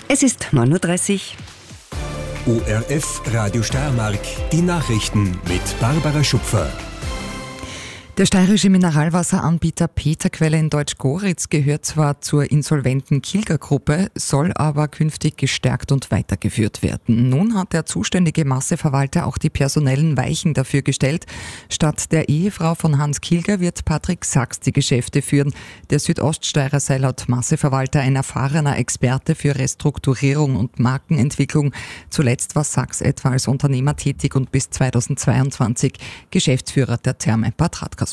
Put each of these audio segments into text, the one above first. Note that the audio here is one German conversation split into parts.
Es ist 9:30 Uhr. ORF Radio Steiermark, die Nachrichten mit Barbara Schupfer. Der steirische Mineralwasseranbieter Peterquelle in Deutsch-Goritz gehört zwar zur insolventen Kilger-Gruppe, soll aber künftig gestärkt und weitergeführt werden. Nun hat der zuständige Masseverwalter auch die personellen Weichen dafür gestellt. Statt der Ehefrau von Hans Kilger wird Patrick Sachs die Geschäfte führen. Der Südoststeirer sei laut Masseverwalter ein erfahrener Experte für Restrukturierung und Markenentwicklung. Zuletzt war Sachs etwa als Unternehmer tätig und bis 2022 Geschäftsführer der Therme Bad Radkersburg.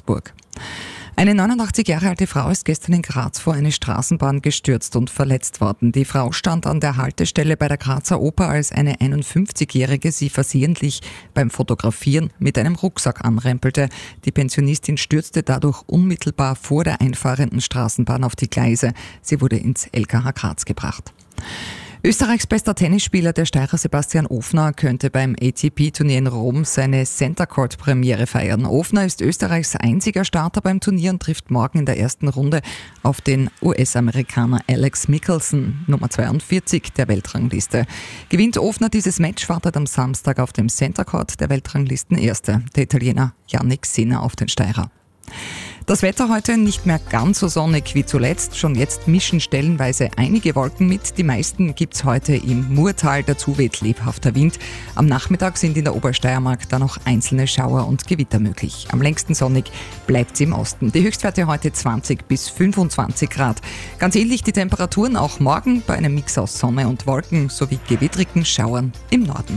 Eine 89 Jahre alte Frau ist gestern in Graz vor eine Straßenbahn gestürzt und verletzt worden. Die Frau stand an der Haltestelle bei der Grazer Oper, als eine 51-Jährige sie versehentlich beim Fotografieren mit einem Rucksack anrempelte. Die Pensionistin stürzte dadurch unmittelbar vor der einfahrenden Straßenbahn auf die Gleise. Sie wurde ins LKH Graz gebracht. Österreichs bester Tennisspieler, der Steirer Sebastian Ofner, könnte beim ATP-Turnier in Rom seine Center-Court-Premiere feiern. Ofner ist Österreichs einziger Starter beim Turnier und trifft morgen in der ersten Runde auf den US-Amerikaner Alex Mickelson, Nummer 42 der Weltrangliste. Gewinnt Ofner dieses Match, wartet am Samstag auf dem Center-Court der Weltranglistenerste, der Italiener Jannik Sinner, auf den Steirer. Das Wetter heute nicht mehr ganz so sonnig wie zuletzt. Schon jetzt mischen stellenweise einige Wolken mit. Die meisten gibt's heute im Murtal. Dazu weht lebhafter Wind. Am Nachmittag sind in der Obersteiermark dann noch einzelne Schauer und Gewitter möglich. Am längsten sonnig bleibt's im Osten. Die Höchstwerte heute 20 bis 25 Grad. Ganz ähnlich die Temperaturen auch morgen bei einem Mix aus Sonne und Wolken sowie gewittrigen Schauern im Norden.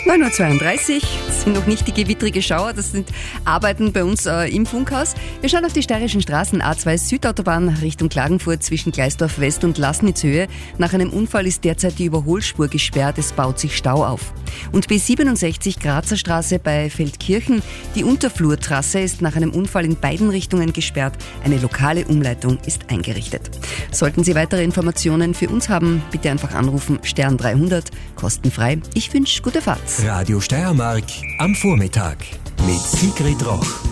9:32 Uhr, das sind noch nicht die gewittrige Schauer, das sind Arbeiten bei uns im Funkhaus. Wir schauen auf die steirischen Straßen. A2 Südautobahn Richtung Klagenfurt zwischen Gleisdorf West und Laßnitzhöhe. Nach einem Unfall ist derzeit die Überholspur gesperrt, es baut sich Stau auf. Und B67 Grazer Straße bei Feldkirchen. Die Unterflurtrasse ist nach einem Unfall in beiden Richtungen gesperrt. Eine lokale Umleitung ist eingerichtet. Sollten Sie weitere Informationen für uns haben, bitte einfach anrufen, Stern 300, kostenfrei. Ich wünsche gute Fahrt. Radio Steiermark am Vormittag mit Sigrid Roch.